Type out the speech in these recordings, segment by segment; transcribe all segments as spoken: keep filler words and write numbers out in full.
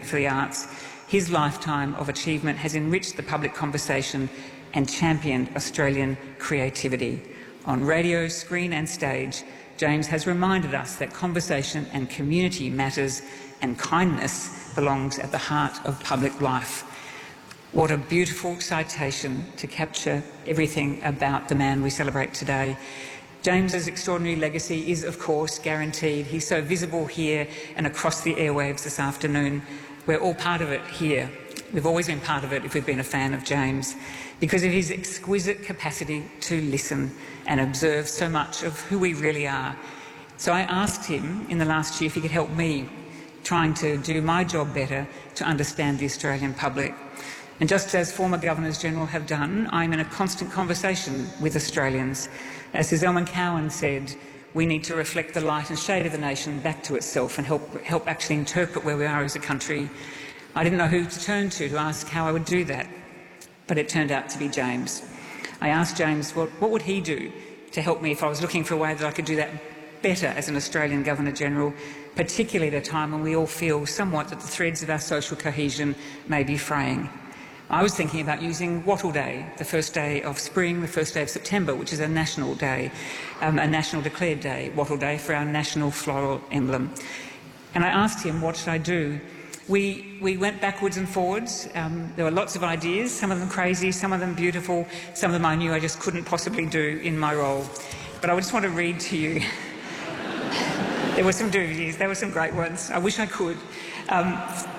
for the arts, his lifetime of achievement has enriched the public conversation and championed Australian creativity. On radio, screen and stage, James has reminded us that conversation and community matters and kindness belongs at the heart of public life. What a beautiful citation to capture everything about the man we celebrate today. James's extraordinary legacy is, of course, guaranteed. He's so visible here and across the airwaves this afternoon. We're all part of it here. We've always been part of it if we've been a fan of James, because of his exquisite capacity to listen and observe so much of who we really are. So I asked him in the last year if he could help me trying to do my job better to understand the Australian public. And just as former Governors-General have done, I'm in a constant conversation with Australians. As Sir Zelman Cowen said, we need to reflect the light and shade of the nation back to itself and help, help actually interpret where we are as a country. I didn't know who to turn to to ask how I would do that, but it turned out to be James. I asked James, well, what would he do to help me if I was looking for a way that I could do that better as an Australian Governor-General, particularly at a time when we all feel somewhat that the threads of our social cohesion may be fraying. I was thinking about using Wattle Day, the first day of spring, the first day of September, which is a national day, um, a national declared day, Wattle Day, for our national floral emblem. And I asked him, what should I do? We, we went backwards and forwards. Um, there were lots of ideas, some of them crazy, some of them beautiful, some of them I knew I just couldn't possibly do in my role. But I just want to read to you. There were some doozies, there were some great ones. I wish I could. Um,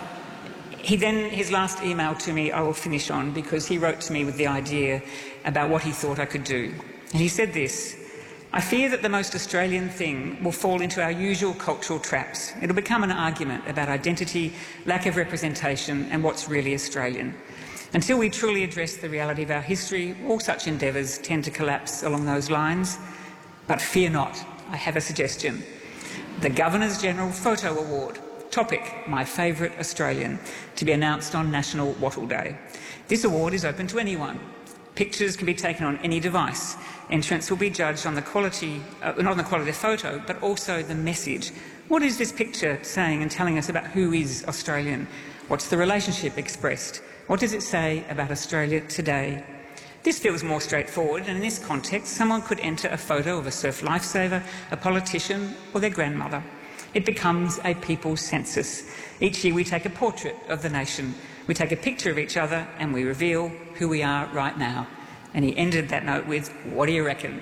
He then, his last email to me, I will finish on, because he wrote to me with the idea about what he thought I could do. And he said this: I fear that the most Australian thing will fall into our usual cultural traps. It'll become an argument about identity, lack of representation, and what's really Australian. Until we truly address the reality of our history, all such endeavours tend to collapse along those lines. But fear not, I have a suggestion. The Governors-General Photo Award. Topic, my favourite Australian, to be announced on National Wattle Day. This award is open to anyone. Pictures can be taken on any device. Entrants will be judged on the quality, uh, not on the quality of the photo, but also the message. What is this picture saying and telling us about who is Australian? What's the relationship expressed? What does it say about Australia today? This feels more straightforward, and in this context, someone could enter a photo of a surf lifesaver, a politician, or their grandmother. It becomes a people's census. Each year we take a portrait of the nation. We take a picture of each other and we reveal who we are right now. And he ended that note with, what do you reckon?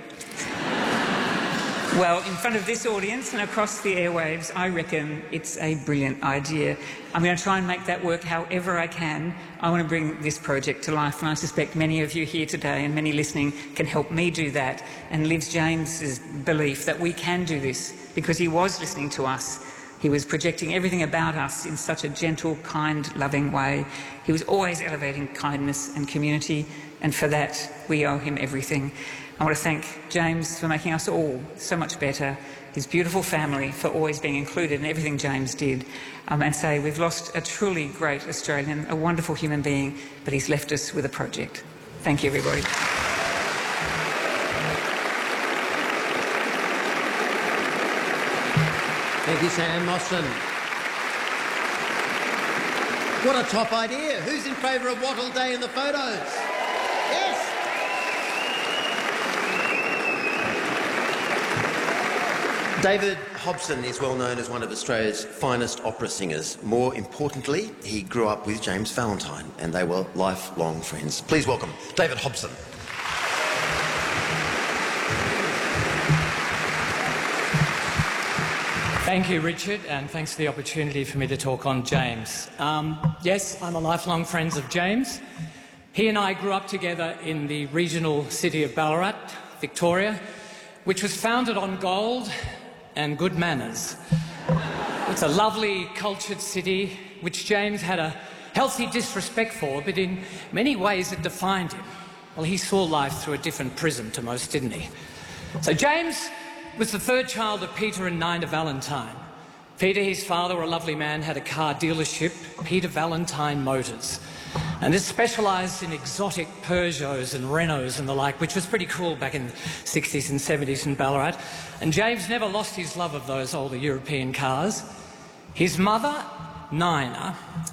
Well, in front of this audience and across the airwaves, I reckon it's a brilliant idea. I'm going to try and make that work however I can. I want to bring this project to life, and I suspect many of you here today and many listening can help me do that, and lives James's belief that we can do this, because he was listening to us. He was projecting everything about us in such a gentle, kind, loving way. He was always elevating kindness and community, and for that we owe him everything. I want to thank James for making us all so much better, his beautiful family for always being included in everything James did, um, and say we've lost a truly great Australian, a wonderful human being, but he's left us with a project. Thank you, everybody. Thank you, Sam Mostyn. What a top idea. Who's in favour of Wattle Day in the photos? Yes. David Hobson is well known as one of Australia's finest opera singers. More importantly, he grew up with James Valentine and they were lifelong friends. Please welcome David Hobson. Thank you, Richard, and thanks for the opportunity for me to talk on James. Um, yes, I'm a lifelong friend of James. He and I grew up together in the regional city of Ballarat, Victoria, which was founded on gold and good manners. It's a lovely, cultured city which James had a healthy disrespect for, but in many ways it defined him. Well, he saw life through a different prism to most, didn't he? So James was the third child of Peter and Nina Valentine. Peter, his father, a lovely man, had a car dealership, Peter Valentine Motors. And this specialised in exotic Peugeots and Renaults and the like, which was pretty cool back in the sixties and seventies in Ballarat. And James never lost his love of those older European cars. His mother, Nina,